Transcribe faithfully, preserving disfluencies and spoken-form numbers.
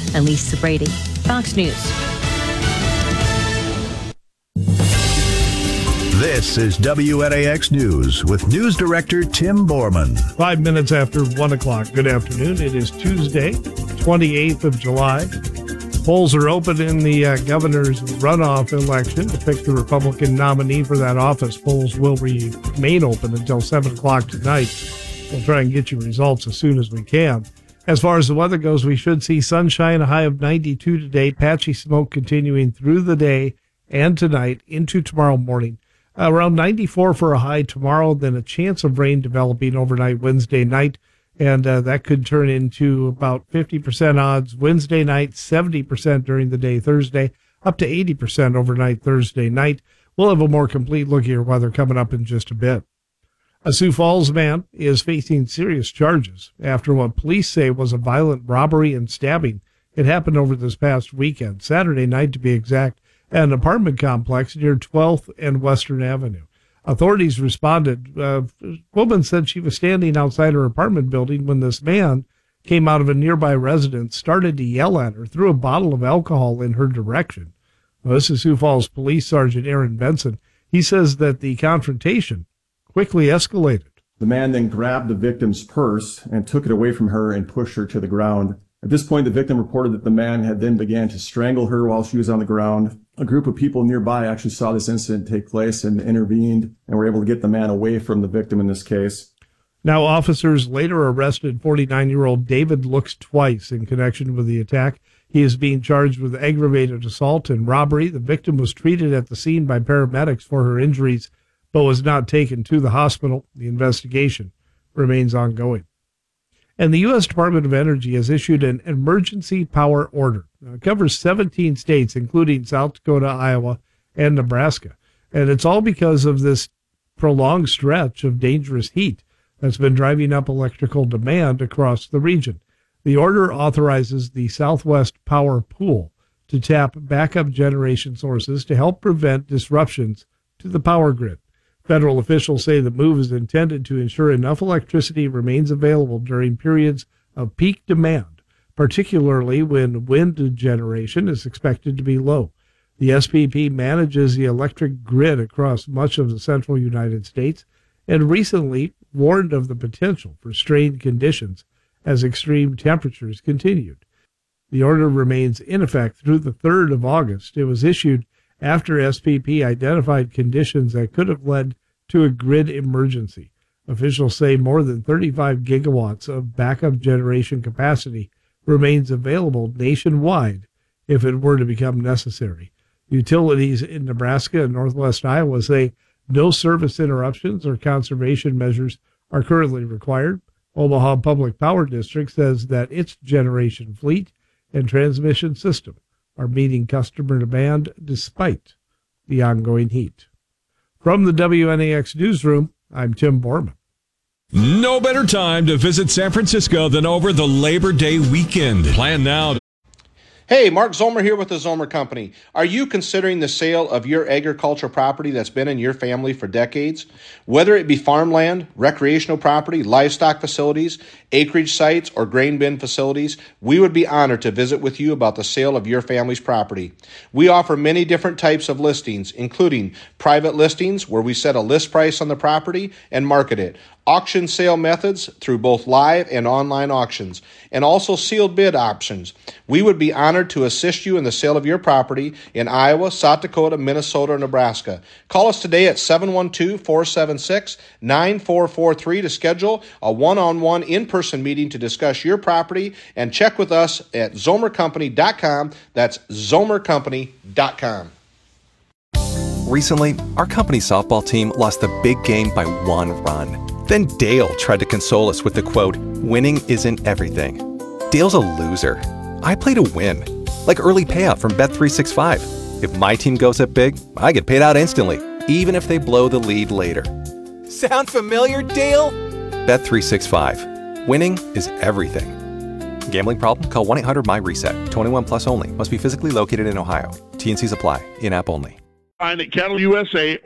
and Lisa Brady, Fox News. This is W N A X News with News Director Tim Borman. Five minutes after one o'clock. Good afternoon. It is Tuesday, twenty-eighth of July. Polls are open in the uh, governor's runoff election to pick the Republican nominee for that office. Polls will remain open until seven o'clock tonight. We'll try and get you results as soon as we can. As far as the weather goes, we should see sunshine, a high of ninety-two today, patchy smoke continuing through the day and tonight into tomorrow morning. Uh, around ninety-four for a high tomorrow, then a chance of rain developing overnight Wednesday night, and uh, that could turn into about fifty percent odds Wednesday night, seventy percent during the day Thursday, up to eighty percent overnight Thursday night. We'll have a more complete look at your weather coming up in just a bit. A Sioux Falls man is facing serious charges after what police say was a violent robbery and stabbing. It happened over this past weekend, Saturday night to be exact, at an apartment complex near twelfth and Western Avenue. Authorities responded. Uh, a woman said she was standing outside her apartment building when this man came out of a nearby residence, started to yell at her, threw a bottle of alcohol in her direction. Well, this is Sioux Falls Police Sergeant Aaron Benson. He says that the confrontation quickly escalated. The man then grabbed the victim's purse and took it away from her and pushed her to the ground. At this point, the victim reported that the man had then began to strangle her while she was on the ground. A group of people nearby actually saw this incident take place and intervened and were able to get the man away from the victim in this case. Now, officers later arrested forty-nine-year-old David Looks twice in connection with the attack. He is being charged with aggravated assault and robbery. The victim was treated at the scene by paramedics for her injuries, but was not taken to the hospital. The investigation remains ongoing. And the U S Department of Energy has issued an emergency power order. It covers seventeen states, including South Dakota, Iowa, and Nebraska. And it's all because of this prolonged stretch of dangerous heat that's been driving up electrical demand across the region. The order authorizes the Southwest Power Pool to tap backup generation sources to help prevent disruptions to the power grid. Federal officials say the move is intended to ensure enough electricity remains available during periods of peak demand, particularly when wind generation is expected to be low. The S P P manages the electric grid across much of the central United States and recently warned of the potential for strained conditions as extreme temperatures continued. The order remains in effect through the third of August. It was issued after S P P identified conditions that could have led to a grid emergency. Officials say more than thirty-five gigawatts of backup generation capacity remains available nationwide if it were to become necessary. Utilities in Nebraska and northwest Iowa say no service interruptions or conservation measures are currently required. Omaha Public Power District says that its generation fleet and transmission system are meeting customer demand despite the ongoing heat. From the W N A X newsroom, I'm Tim Borman. No better time to visit San Francisco than over the Labor Day weekend. Plan now. Hey, Mark Zomer here with the Zomer Company. Are you considering the sale of your agricultural property that's been in your family for decades? Whether it be farmland, recreational property, livestock facilities, acreage sites, or grain bin facilities, we would be honored to visit with you about the sale of your family's property. We offer many different types of listings, including private listings where we set a list price on the property and market it, auction sale methods through both live and online auctions, and also sealed bid options. We would be honored to assist you in the sale of your property in Iowa, South Dakota, Minnesota, or Nebraska. Call us today at seven one two, four seven six, nine four four three to schedule a one-on-one in-person meeting to discuss your property, and check with us at zomer company dot com. That's zomer company dot com. Recently, our company softball team lost the big game by one run. Then Dale tried to console us with the quote, "Winning isn't everything." Dale's a loser. I play to win. Like early payout from Bet three sixty-five. If my team goes up big, I get paid out instantly, even if they blow the lead later. Sound familiar, Dale? Bet three sixty-five. Winning is everything. Gambling problem? Call one eight hundred M Y reset. twenty-one plus only. Must be physically located in Ohio. T and Cs apply. In-app only. Find at Cattle U S A